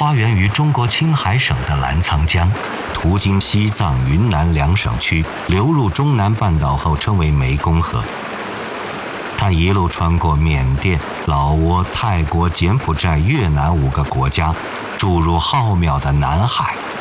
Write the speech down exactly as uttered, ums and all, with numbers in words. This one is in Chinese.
发源于中国青海省的澜沧江，途经西藏、云南两省区，流入中南半岛后称为湄公河。它一路穿过缅甸、老挝、泰国、柬埔寨、越南五个国家，注入浩渺的南海。